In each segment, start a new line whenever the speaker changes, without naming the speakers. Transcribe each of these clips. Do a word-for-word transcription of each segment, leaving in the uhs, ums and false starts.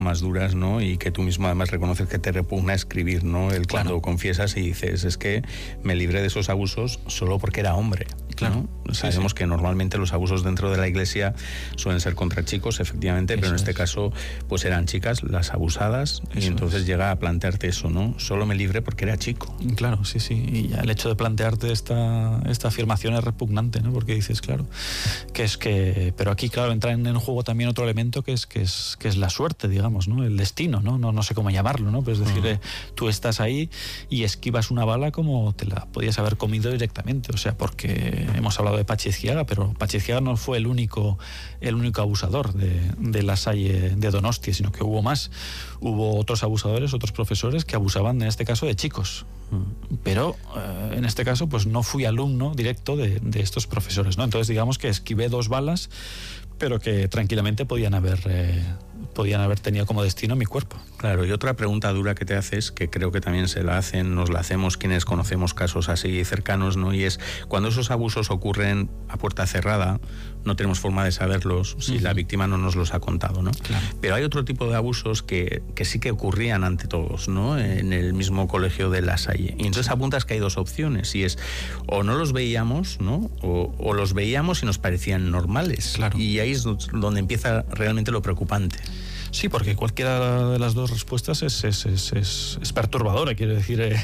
más duras, ¿no? Y que tú mismo además reconoces que te repugna escribir, ¿no? El cuando claro. confiesas y dices, es que me libré de esos abusos solo porque era hombre. Claro. ¿No? Sí, Sabemos sí. que normalmente los abusos dentro de la iglesia suelen ser contra chicos, efectivamente, eso pero en este es. caso pues eran chicas las abusadas eso y entonces es. llega a plantearte eso, ¿no? Solo me libré porque era chico.
Claro, sí, sí. Y ya el hecho de plantearte esta, esta afirmación es repugnante, ¿no? Porque dices, claro, que es que... Pero aquí, claro, entra en el juego también otro elemento que es que es, que es la suerte, digamos, ¿no? El destino, ¿no? No, no sé cómo llamarlo, ¿no? Pero es decir, uh-huh. eh, tú estás ahí y esquivas una bala como te la podías haber comido directamente. O sea, porque hemos hablado de Pachi Ezquiaga, pero Pachi Ezquiaga no fue el único, el único abusador de, de la Salle de Donostia, sino que hubo más. Hubo otros abusadores, otros profesores que abusaban, en este caso, de chicos. Pero eh, en este caso, pues no fui alumno directo de, de estos profesores, ¿no? Entonces, digamos que esquivé dos balas, pero que tranquilamente podían haber, eh, podían haber tenido como destino mi cuerpo.
Claro, y otra pregunta dura que te haces, que creo que también se la hacen, nos la hacemos quienes conocemos casos así cercanos, ¿no? Y es, cuando esos abusos ocurren a puerta cerrada, no tenemos forma de saberlos si uh-huh. la víctima no nos los ha contado, ¿no?
Claro.
Pero hay otro tipo de abusos que, que sí que ocurrían ante todos, ¿no? En el mismo colegio de La Salle. Y entonces apuntas que hay dos opciones, y es, o no los veíamos, ¿no? O, o los veíamos y nos parecían normales.
Claro.
Y ahí es donde empieza realmente lo preocupante.
Sí, porque cualquiera de las dos respuestas es, es, es, es, es perturbadora, quiero decir, eh,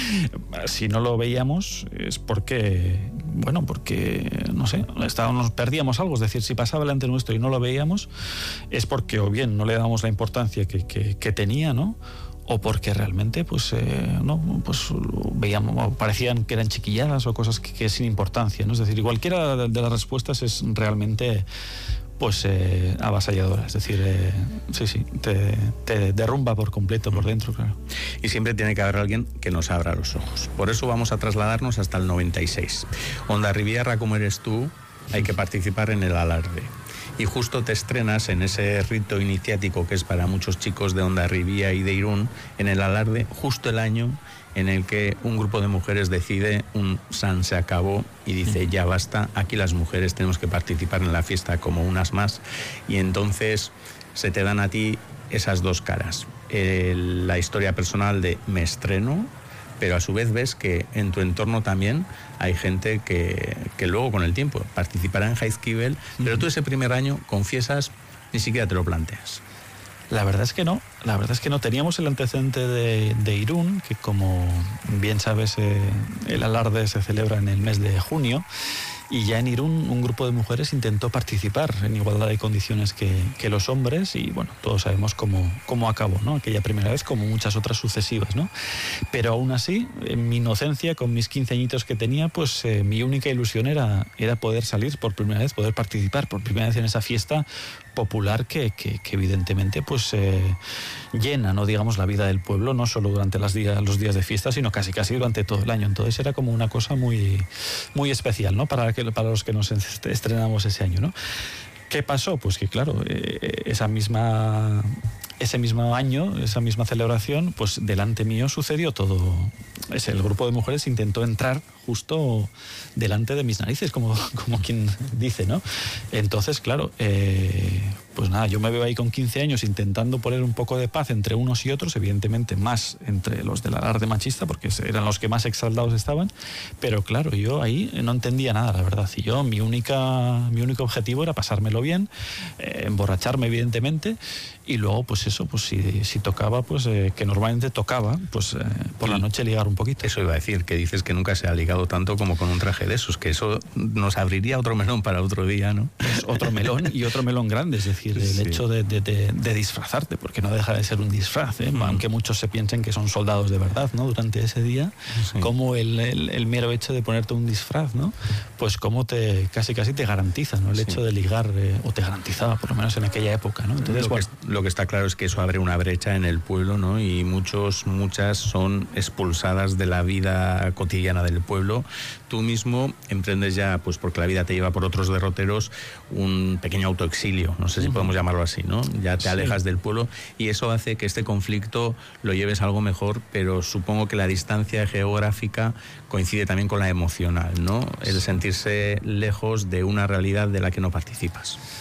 si no lo veíamos es porque, bueno, porque, no sé, estábamos, perdíamos algo, es decir, si pasaba delante nuestro y no lo veíamos, es porque o bien no le dábamos la importancia que, que, que tenía, ¿no? O porque realmente, pues, eh, no, pues veíamos, parecían que eran chiquilladas o cosas que, que sin importancia, ¿no? Es decir, cualquiera de, de las respuestas es realmente... pues eh, avasalladora, es decir, eh, sí, sí, te, te derrumba por completo por dentro, claro.
Y siempre tiene que haber alguien que nos abra los ojos. Por eso vamos a trasladarnos hasta el noventa y seis. Hondarribia, como eres tú, hay que participar en el alarde. Y justo te estrenas en ese rito iniciático que es para muchos chicos de Hondarribia y de Irún, en el alarde, justo el año en el que un grupo de mujeres decide un San se acabó y dice ya basta, aquí las mujeres tenemos que participar en la fiesta como unas más, y entonces se te dan a ti esas dos caras, eh, la historia personal de me estreno, pero a su vez ves que en tu entorno también hay gente que, que luego con el tiempo participará en Jaizkibel, pero tú ese primer año confiesas, ni siquiera te lo planteas.
La verdad es que no, la verdad es que no. Teníamos el antecedente de, de Irún, que como bien sabes, eh, el alarde se celebra en el mes de junio, y ya en Irún un grupo de mujeres intentó participar en igualdad de condiciones que, que los hombres, y bueno, todos sabemos cómo, cómo acabó, ¿no? Aquella primera vez, como muchas otras sucesivas, ¿no? Pero aún así, en mi inocencia, con mis quince añitos que tenía, pues eh, mi única ilusión era, era poder salir por primera vez, poder participar por primera vez en esa fiesta popular que, que, que evidentemente pues eh, llena, no digamos, la vida del pueblo, no solo durante las días, los días de fiesta, sino casi casi durante todo el año. Entonces era como una cosa muy, muy especial, ¿no? Para, que, para los que nos estrenamos ese año, ¿no? ¿Qué pasó? Pues que claro, eh, esa misma... ese mismo año, esa misma celebración, pues delante mío sucedió todo. Es el grupo de mujeres intentó entrar justo delante de mis narices, como, como quien dice, ¿no? Entonces, claro, eh, pues nada, yo me veo ahí con quince años intentando poner un poco de paz entre unos y otros, evidentemente más entre los del alarde machista, porque eran los que más exaltados estaban, pero claro, yo ahí no entendía nada, la verdad, y yo mi única mi único objetivo era pasármelo bien, eh, emborracharme evidentemente, y luego pues eso, pues si, si tocaba, pues eh, que normalmente tocaba, pues eh, por la noche ligar un poquito.
Eso iba a decir, que dices que nunca se ha ligado tanto como con un traje de esos, que eso nos abriría otro melón para otro día, ¿no?
Pues otro melón y otro melón grande, es decir, el sí. hecho de, de, de, de disfrazarte, porque no deja de ser un disfraz, ¿eh? Mm. Aunque muchos se piensen que son soldados de verdad, ¿no? Durante ese día, sí. como el, el, el mero hecho de ponerte un disfraz, ¿no? Pues como te casi casi te garantiza, ¿no? El sí. hecho de ligar, eh, o te garantizaba, por lo menos en aquella época, ¿no? Entonces,
lo,
bueno,
que, lo que está claro es que eso abre una brecha en el pueblo, ¿no? Y muchos, muchas son expulsadas de la vida cotidiana del pueblo. Tú mismo emprendes ya, pues porque la vida te lleva por otros derroteros, un pequeño autoexilio, no sé si uh-huh. podemos llamarlo así, ¿no? Ya te alejas sí. del pueblo, y eso hace que este conflicto lo lleves a algo mejor, pero supongo que la distancia geográfica coincide también con la emocional, ¿no? El sentirse lejos de una realidad de la que no participas.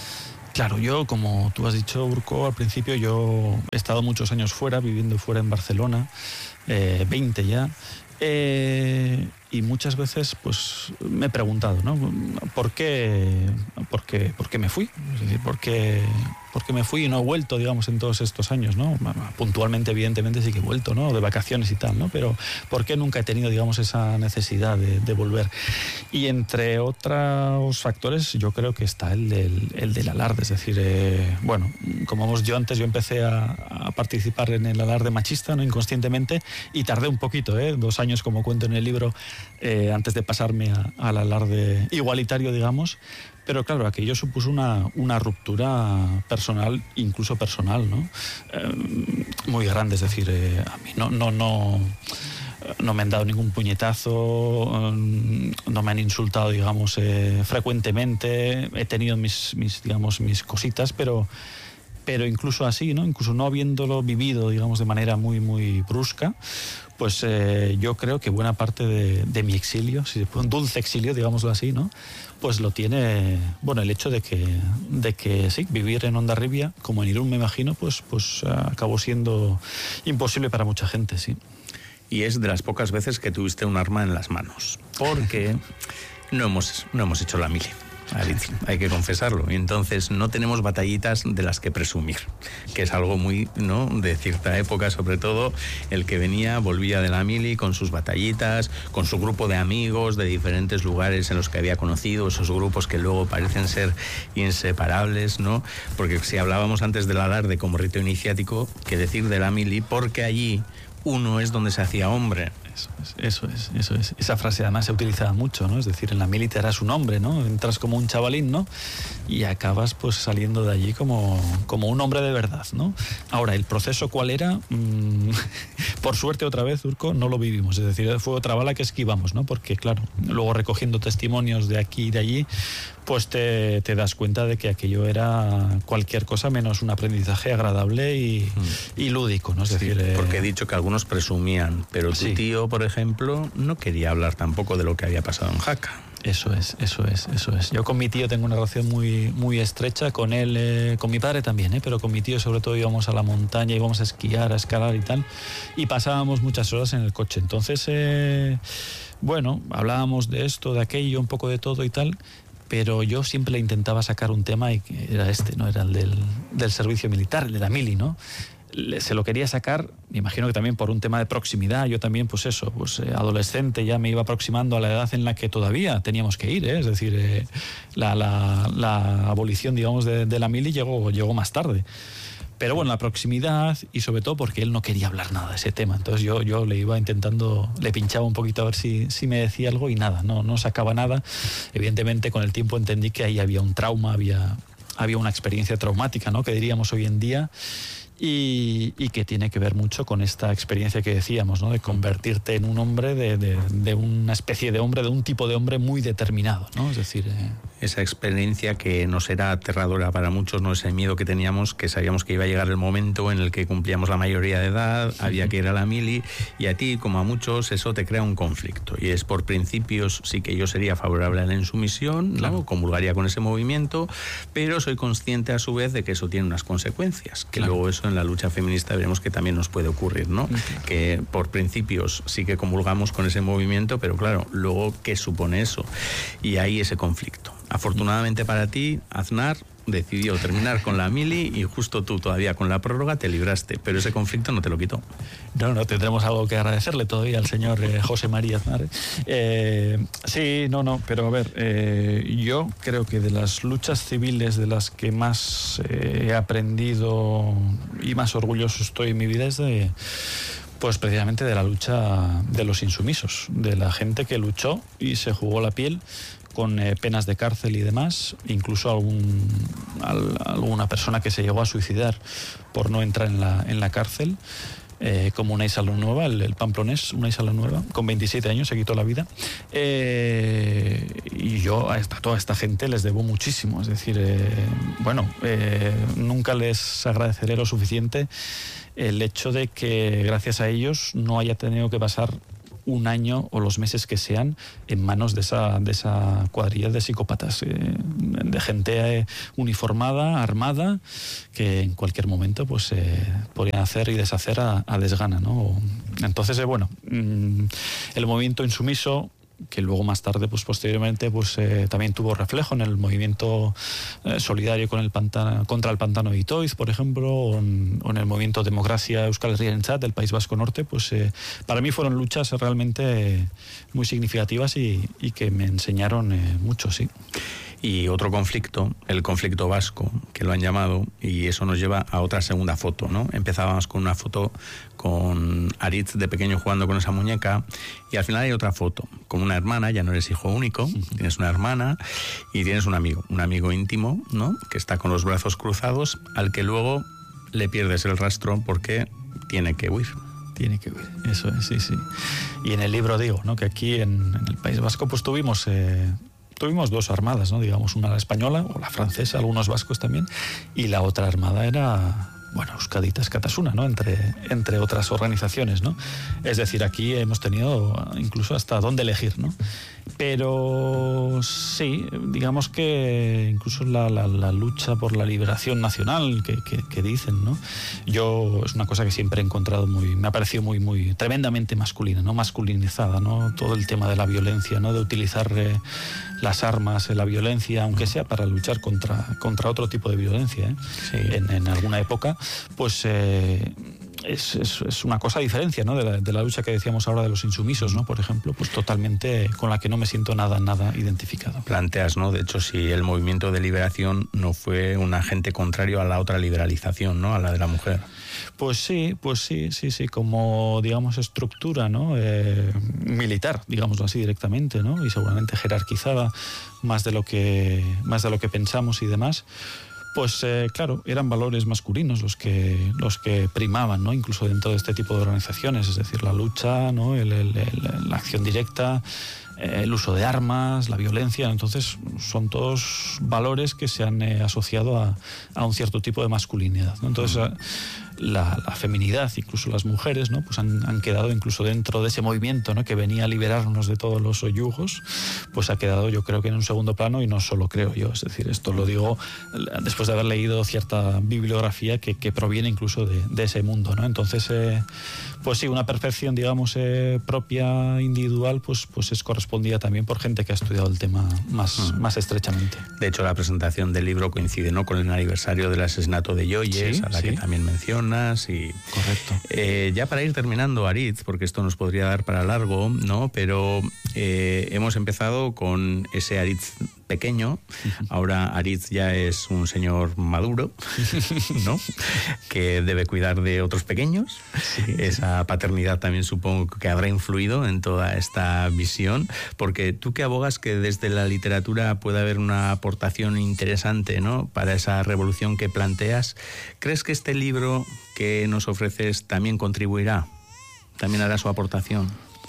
Claro, yo, como tú has dicho, Urco, al principio yo he estado muchos años fuera, viviendo fuera en Barcelona, eh, veinte ya, eh, y muchas veces pues me he preguntado, ¿no? ¿Por qué, por qué, por qué me fui? Es decir, ¿por qué, por qué me fui y no he vuelto, digamos, en todos estos años, ¿no? Puntualmente, evidentemente, sí que he vuelto, ¿no? De vacaciones y tal, ¿no? Pero ¿por qué nunca he tenido, digamos, esa necesidad de, de volver? Y entre otros factores, yo creo que está el del, el del alarde. Es decir, eh, bueno, como hemos dicho antes, yo empecé a, a participar en el alarde machista, ¿no? Inconscientemente, y tardé un poquito, ¿eh? Dos años, como cuento en el libro, eh, antes de pasarme a, al alarde igualitario, digamos. Pero claro, aquello supuso una, una ruptura personal, incluso personal, ¿no? Eh, muy grande. Es decir, eh, a mí no, no, no, no me han dado ningún puñetazo, no me han insultado, digamos, eh, frecuentemente. He tenido mis, mis, digamos, mis cositas, pero, pero incluso así, ¿no? Incluso no habiéndolo vivido, digamos, de manera muy, muy brusca, pues eh, yo creo que buena parte de, de mi exilio, si se puede, un dulce exilio, digámoslo así, ¿no? Pues lo tiene, bueno, el hecho de que, de que sí, vivir en Hondarribia, como en Irún, me imagino, pues, pues acabó siendo imposible para mucha gente, sí.
Y es de las pocas veces que tuviste un arma en las manos, porque no hemos, no hemos hecho la mili. Hay que confesarlo. Y entonces no tenemos batallitas de las que presumir, que es algo muy, ¿no?, de cierta época, sobre todo el que venía, volvía de la mili con sus batallitas, con su grupo de amigos de diferentes lugares en los que había conocido, esos grupos que luego parecen ser inseparables, ¿no? Porque si hablábamos antes del alarde como rito iniciático, que decir de la mili, porque allí uno es donde se hacía hombre.
Eso es, eso es, eso es. Esa frase además se utilizaba mucho, ¿no? Es decir, en la mili te harás un hombre, ¿no? Entras como un chavalín, ¿no? Y acabas pues saliendo de allí como, como un hombre de verdad, ¿no? Ahora, ¿el proceso cuál era? Mm, por suerte, otra vez, Urco, no lo vivimos. Es decir, fue otra bala que esquivamos, ¿no? Porque, claro, luego recogiendo testimonios de aquí y de allí, pues te, te das cuenta de que aquello era cualquier cosa menos un aprendizaje agradable y, mm. y lúdico, ¿no? Es
sí,
decir, eh...
porque he dicho que algunos presumían, pero tu sí. tío, por ejemplo, no quería hablar tampoco de lo que había pasado en Jaca.
Eso es, eso es, eso es. Yo con mi tío tengo una relación muy, muy estrecha, con él, eh, con mi padre también, eh, pero con mi tío sobre todo íbamos a la montaña, íbamos a esquiar, a escalar y tal, y pasábamos muchas horas en el coche. Entonces, eh, bueno, hablábamos de esto, de aquello, un poco de todo y tal, pero yo siempre intentaba sacar un tema y era este, ¿no? Era el del, del servicio militar, el de la mili, ¿no? Se lo quería sacar, me imagino que también por un tema de proximidad. Yo también, pues eso, pues eh, adolescente, ya me iba aproximando a la edad en la que todavía teníamos que ir, ¿eh? Es decir, eh, la, la, la abolición, digamos, de, de la mili llegó, llegó más tarde. Pero bueno, la proximidad y sobre todo porque él no quería hablar nada de ese tema. Entonces yo, yo le iba intentando, le pinchaba un poquito a ver si, si me decía algo y nada, no, no sacaba nada. Evidentemente con el tiempo entendí que ahí había un trauma, había, había una experiencia traumática, ¿no?, que diríamos hoy en día. Y, y que tiene que ver mucho con esta experiencia que decíamos, ¿no?, de convertirte en un hombre, de, de, de una especie de hombre, de un tipo de hombre muy determinado, ¿no? Es decir... Eh...
Esa experiencia que nos era aterradora para muchos, ¿no? Ese miedo que teníamos, que sabíamos que iba a llegar el momento en el que cumplíamos la mayoría de edad, había que ir a la mili, y a ti, como a muchos, eso te crea un conflicto. Y es por principios, sí que yo sería favorable a la insumisión, ¿no? Claro. Comulgaría con ese movimiento, pero soy consciente a su vez de que eso tiene unas consecuencias, que claro. Luego eso en la lucha feminista veremos que también nos puede ocurrir, ¿no? Claro. Que por principios sí que comulgamos con ese movimiento, pero claro, luego, ¿qué supone eso? Y ahí ese conflicto. Afortunadamente para ti, Aznar decidió terminar con la mili y justo tú todavía con la prórroga te libraste, pero ese conflicto no te lo quitó.
No, no, tendremos algo que agradecerle todavía al señor eh, José María Aznar. Eh, sí, no, no, pero a ver, eh, yo creo que de las luchas civiles de las que más eh, he aprendido y más orgulloso estoy en mi vida es de... Pues precisamente de la lucha de los insumisos, de la gente que luchó y se jugó la piel con eh, penas de cárcel y demás, incluso algún, al, alguna persona que se llegó a suicidar por no entrar en la, en la cárcel, eh, como Unai Salanueva, el, el pamplonés Unai Salanueva, con veintisiete años se quitó la vida. Eh, y yo a esta, toda esta gente les debo muchísimo, es decir, eh, bueno, eh, nunca les agradeceré lo suficiente el hecho de que gracias a ellos no haya tenido que pasar un año o los meses que sean en manos de esa, de esa cuadrilla de psicópatas, eh, de gente eh, uniformada, armada, que en cualquier momento pues eh, podrían hacer y deshacer a, a desgana, ¿no? Entonces, eh, bueno, mm, el movimiento insumiso, que luego más tarde, pues posteriormente, pues eh, también tuvo reflejo en el movimiento eh, solidario con el pantano, contra el pantano de Itoiz, por ejemplo, o en, o en el movimiento Democracia Euskal Herriarentzat del País Vasco Norte, pues eh, para mí fueron luchas realmente eh, muy significativas y, y que me enseñaron eh, mucho, sí.
Y otro conflicto, el conflicto vasco, que lo han llamado, y eso nos lleva a otra segunda foto, ¿no? Empezábamos con una foto con Aritz de pequeño jugando con esa muñeca, y al final hay otra foto con una hermana. Ya no eres hijo único, tienes una hermana y tienes un amigo, un amigo íntimo, ¿no? Que está con los brazos cruzados, al que luego le pierdes el rastro porque tiene que huir.
Tiene que huir, eso es, sí, sí. Y en el libro digo, ¿no? Que aquí en, en el País Vasco pues tuvimos... Eh, Tuvimos dos armadas, ¿no? Digamos, una la española o la francesa, algunos vascos también, y la otra armada era, bueno, Euskaditas Katasuna, ¿no? Entre, entre otras organizaciones, ¿no? Es decir, aquí hemos tenido incluso hasta dónde elegir, ¿no? Pero sí, digamos que incluso la, la, la lucha por la liberación nacional que, que, que dicen, ¿no? Yo es una cosa que siempre he encontrado muy, me ha parecido muy, muy tremendamente masculina, ¿no? Masculinizada, ¿no? Todo el tema de la violencia, ¿no? De utilizar eh, las armas, eh, la violencia, aunque sea para luchar contra, contra otro tipo de violencia, ¿eh? Sí. En, en alguna época, pues eh, es, es, es una cosa diferencia, ¿no? De la, de la lucha que decíamos ahora de los insumisos, ¿no? Por ejemplo, pues totalmente con la que no me siento nada, nada identificado.
Planteas, ¿no? De hecho, si el movimiento de liberación no fue un agente contrario a la otra liberalización, ¿no? A la de la mujer.
Pues sí, pues sí, sí, sí, como, digamos, estructura, ¿no? Eh, militar, digámoslo así directamente, ¿no? Y seguramente jerarquizada más de lo que, más de lo que pensamos y demás. Pues eh, claro, eran valores masculinos los que los que primaban, ¿no? Incluso dentro de este tipo de organizaciones, es decir, la lucha, ¿no? el, el, el, la acción directa, eh, el uso de armas, la violencia. Entonces son todos valores que se han eh, asociado a, a un cierto tipo de masculinidad, ¿no? Entonces uh-huh. la, la feminidad, incluso las mujeres, ¿no? Pues han, han quedado incluso dentro de ese movimiento, ¿no? Que venía a liberarnos de todos los yugos, pues ha quedado, yo creo que en un segundo plano, y no solo creo yo, es decir, esto lo digo después de haber leído cierta bibliografía que, que proviene incluso de, de ese mundo, ¿no? Entonces, eh, pues sí, una percepción, digamos, eh, propia, individual, pues, pues es correspondida también por gente que ha estudiado el tema más, uh-huh. más estrechamente.
De hecho, la presentación del libro coincide, ¿no? Con el aniversario del asesinato de Joyes, sí, a la sí. que también mencionas. Y,
correcto.
Eh, ya para ir terminando, Aritz, porque esto nos podría dar para largo, ¿no? Pero eh, hemos empezado con ese Aritz pequeño. Ahora Aritz ya es un señor maduro, ¿no? Que debe cuidar de otros pequeños. Sí, Esa paternidad también supongo que habrá influido en toda esta visión, porque tú que abogas que desde la literatura puede haber una aportación interesante, ¿no? Para esa revolución que planteas, ¿crees que este libro que nos ofreces también contribuirá? ¿También hará su aportación?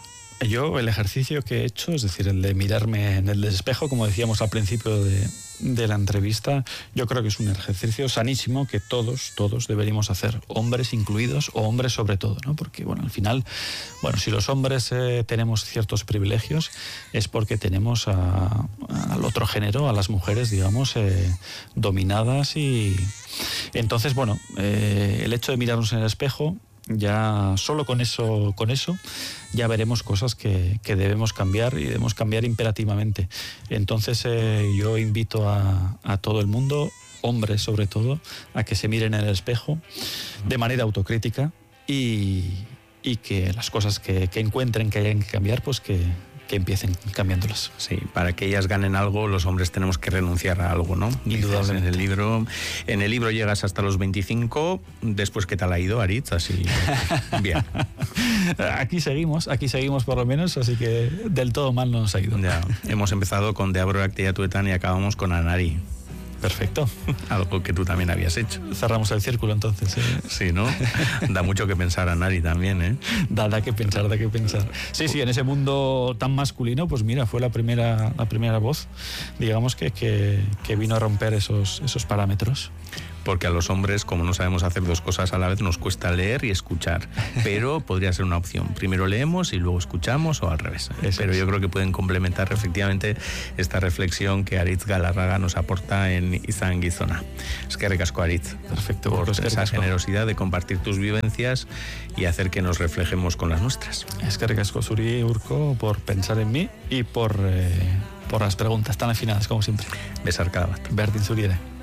Yo el ejercicio que he hecho, es decir, el de mirarme en el espejo, como decíamos al principio de, de la entrevista, yo creo que es un ejercicio sanísimo que todos, todos deberíamos hacer, hombres incluidos o hombres sobre todo, ¿no? Porque, bueno, al final, bueno, si los hombres eh, tenemos ciertos privilegios es porque tenemos a, a, al otro género, a las mujeres, digamos, eh, dominadas, y entonces, bueno, eh, el hecho de mirarnos en el espejo, ya solo con eso, con eso ya veremos cosas que, que debemos cambiar, y debemos cambiar imperativamente. Entonces eh, yo invito a, a todo el mundo, hombres sobre todo, a que se miren en el espejo de manera autocrítica, y, y que las cosas que, que encuentren que hayan que cambiar, pues que que empiecen cambiándolas.
Sí, para que ellas ganen algo, los hombres tenemos que renunciar a algo, ¿no?
Indudablemente.
En el libro, en el libro llegas hasta los veinticinco, después, ¿qué tal ha ido, Aritz? Así, bien.
Aquí seguimos, aquí seguimos por lo menos, así que del todo mal no nos ha ido.
Ya, hemos empezado con De Abro Actividad Tuetan y acabamos con Anari.
Perfecto.
Algo que tú también habías hecho.
Cerramos el círculo entonces. ¿eh?
Sí, ¿no? Da mucho que pensar a Nari también, ¿eh?
Da, da que pensar, da que pensar. Sí, sí, en ese mundo tan masculino, pues mira, fue la primera, la primera voz, digamos, que, que, que vino a romper esos, esos parámetros.
porque a los hombres, como no sabemos hacer dos cosas a la vez, nos cuesta leer y escuchar, pero podría ser una opción. Primero leemos y luego escuchamos o al revés. Eso pero es. Yo creo que pueden complementar efectivamente esta reflexión que Aritz Galarraga nos aporta en Izan Gizona. Es que recasco, Aritz.
Perfecto.
Por
pues
esa generosidad de compartir tus vivencias y hacer que nos reflejemos con las nuestras.
Es que recasco, Zuri, Urko, por pensar en mí y por, eh, por las preguntas tan afinadas como siempre.
Besar cada bat.
Berdin Zuri ere.